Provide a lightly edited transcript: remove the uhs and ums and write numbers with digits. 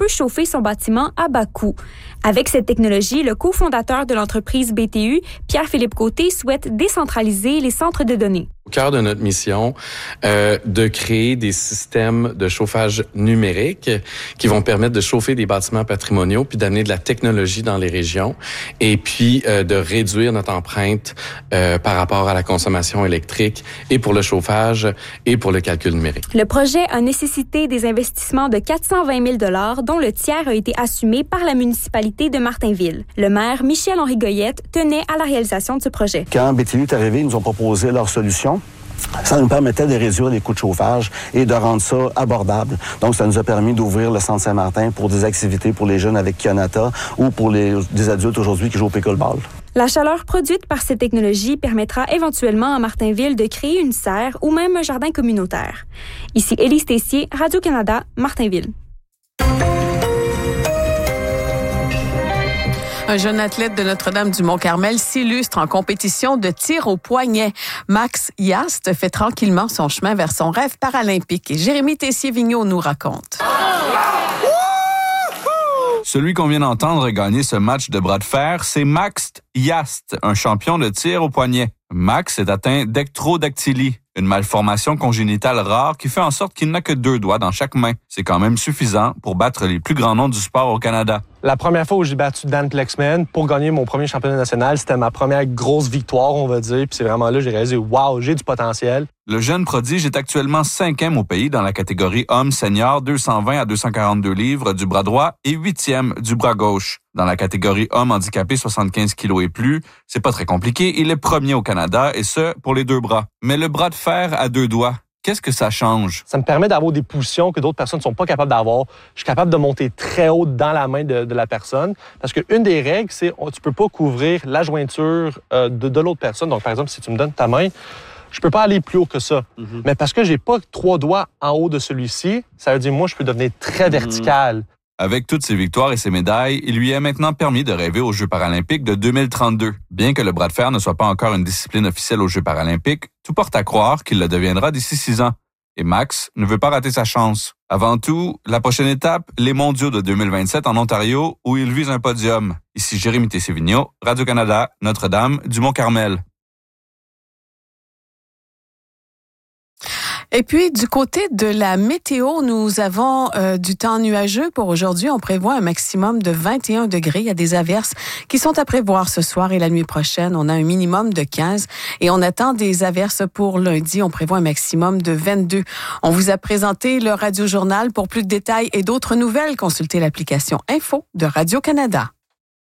peut chauffer son bâtiment à bas coût. Avec cette technologie, le cofondateur de l'entreprise BTU, Pierre-Philippe Côté, souhaite décentraliser les centres de données. Au cœur de notre mission, de créer des systèmes de chauffage numérique qui vont permettre de chauffer des bâtiments patrimoniaux puis d'amener de la technologie dans les régions et puis de réduire notre empreinte par rapport à la consommation électrique et pour le chauffage et pour le calcul numérique. Le projet a nécessité des investissements de 420 000 $, dont le tiers a été assumé par la municipalité de Martinville. Le maire, Michel-Henri Goyette, tenait à la réalisation de ce projet. Quand BTU est arrivé, ils nous ont proposé leur solution. Ça nous permettait de réduire les coûts de chauffage et de rendre ça abordable. Donc, ça nous a permis d'ouvrir le Centre Saint-Martin pour des activités pour les jeunes avec Kionata ou pour des adultes aujourd'hui qui jouent au pickleball. La chaleur produite par cette technologie permettra éventuellement à Martinville de créer une serre ou même un jardin communautaire. Ici Élise Tessier, Radio-Canada, Martinville. Un jeune athlète de Notre-Dame-du-Mont-Carmel s'illustre en compétition de tir au poignet. Max Yast fait tranquillement son chemin vers son rêve paralympique. Et Jérémy Tessier-Vigneault nous raconte. Celui qu'on vient d'entendre gagner ce match de bras de fer, c'est Max Yast, un champion de tir au poignet. Max est atteint d'ectrodactylie, une malformation congénitale rare qui fait en sorte qu'il n'a que 2 doigts dans chaque main. C'est quand même suffisant pour battre les plus grands noms du sport au Canada. La première fois où j'ai battu Dan Plexman pour gagner mon premier championnat national, c'était ma première grosse victoire, on va dire. Puis c'est vraiment là que j'ai réalisé, wow, j'ai du potentiel. Le jeune prodige est actuellement 5e au pays dans la catégorie homme senior 220 à 242 livres du bras droit et 8e du bras gauche. Dans la catégorie homme handicapé 75 kilos et plus, c'est pas très compliqué, il est premier au Canada et ce, pour les 2 bras. Mais le bras de fer à 2 doigts, qu'est-ce que ça change? Ça me permet d'avoir des positions que d'autres personnes ne sont pas capables d'avoir. Je suis capable de monter très haut dans la main de la personne. Parce qu'une des règles, c'est que tu ne peux pas couvrir la jointure de l'autre personne. Donc, par exemple, si tu me donnes ta main, je ne peux pas aller plus haut que ça. Mm-hmm. Mais parce que je n'ai pas 3 doigts en haut de celui-ci, ça veut dire moi, je peux devenir très vertical. Avec toutes ses victoires et ses médailles, il lui est maintenant permis de rêver aux Jeux paralympiques de 2032. Bien que le bras de fer ne soit pas encore une discipline officielle aux Jeux paralympiques, tout porte à croire qu'il le deviendra d'ici 6 ans. Et Max ne veut pas rater sa chance. Avant tout, la prochaine étape, les mondiaux de 2027 en Ontario, où il vise un podium. Ici Jérémy Tessier-Vigneault, Radio-Canada, Notre-Dame-du-Mont-Carmel. Et puis, du côté de la météo, nous avons du temps nuageux pour aujourd'hui. On prévoit un maximum de 21 degrés. Il y a des averses qui sont à prévoir ce soir et la nuit prochaine. On a un minimum de 15 et on attend des averses pour lundi. On prévoit un maximum de 22. On vous a présenté le Radio Journal. Pour plus de détails et d'autres nouvelles, consultez l'application Info de Radio-Canada.